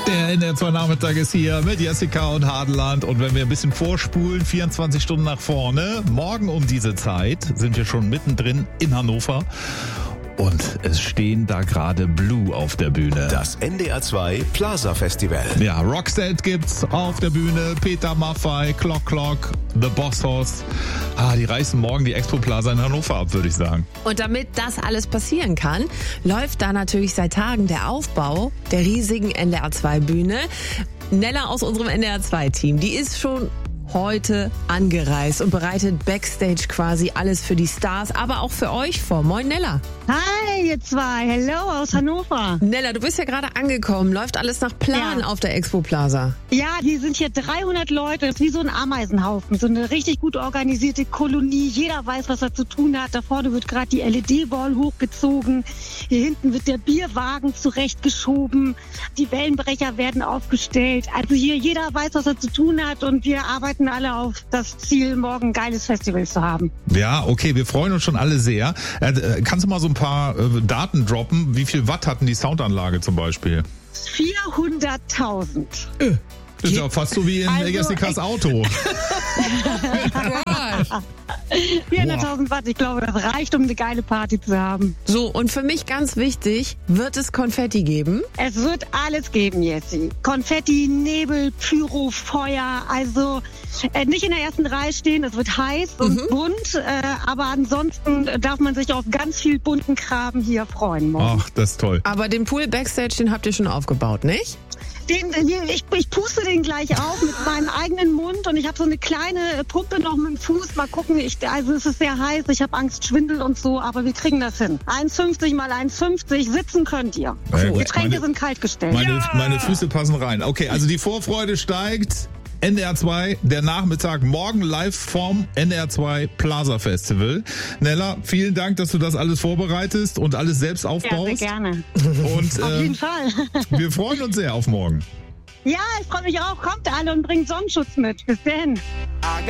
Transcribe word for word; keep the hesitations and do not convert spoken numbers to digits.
Der N D R zwei Nachmittag ist hier mit Jessica und Hadeland. Und wenn wir ein bisschen vorspulen, vierundzwanzig Stunden nach vorne, morgen um diese Zeit sind wir schon mittendrin in Hannover. Und es stehen da gerade Blue auf der Bühne. Das N D R zwei Plaza Festival. Ja, Roxette gibt's auf der Bühne, Peter Maffay, Clock Clock, The Boss Hoss. Ah, die reißen morgen die Expo Plaza in Hannover ab, würde ich sagen. Und damit das alles passieren kann, läuft da natürlich seit Tagen der Aufbau der riesigen N D R zwei Bühne. Nella aus unserem N D R zwei Team, die ist schon heute angereist und bereitet Backstage quasi alles für die Stars, aber auch für euch vor. Moin Nella. Hi, ihr zwei. Hello aus Hannover. Nella, du bist ja gerade angekommen. Läuft alles nach Plan Ja. auf der Expo Plaza? Ja, die sind hier dreihundert Leute. Das ist wie so ein Ameisenhaufen. So eine richtig gut organisierte Kolonie. Jeder weiß, was er zu tun hat. Da vorne wird gerade die L E D-Wall hochgezogen. Hier hinten wird der Bierwagen zurechtgeschoben. Die Wellenbrecher werden aufgestellt. Also hier jeder weiß, was er zu tun hat. Und wir arbeiten alle auf das Ziel, morgen ein geiles Festival zu haben. Ja, okay, wir freuen uns schon alle sehr. Äh, kannst du mal so ein paar äh, Daten droppen? Wie viel Watt hatten die Soundanlage zum Beispiel? vierhunderttausend. Ist ja fast so wie in Also, Jessicas ich- Auto. vierhunderttausend Watt. Ich glaube, das reicht, um eine geile Party zu haben. So, und für mich ganz wichtig, wird es Konfetti geben? Es wird alles geben, Jessie. Konfetti, Nebel, Pyro, Feuer. Also äh, nicht in der ersten Reihe stehen. Es wird heiß und bunt. Äh, aber ansonsten darf man sich auf ganz viel bunten Kram hier freuen. morgen. Ach, das ist toll. Aber den Pool Backstage, den habt ihr schon aufgebaut, nicht? Den, ich, ich puste den gleich auf mit meinem eigenen Mund und ich habe so eine kleine Pumpe noch mit dem Fuß. Mal gucken, ich, also es ist sehr heiß, ich habe Angst, Schwindel und so, aber wir kriegen das hin. eins fünfzig mal eins fünfzig, sitzen könnt ihr. Ja, gut. Getränke Meine- sind kaltgestellt. Meine, meine Füße passen rein. Okay, also die Vorfreude steigt. N D R zwei, der Nachmittag, morgen live vom N D R zwei Plaza Festival. Nella, vielen Dank, dass du das alles vorbereitest und alles selbst Ja, sehr aufbaust. gerne. Und Auf jeden ähm, Fall. wir freuen uns sehr auf morgen. Ja, ich freue mich auch. Kommt alle und bringt Sonnenschutz mit. Bis dann.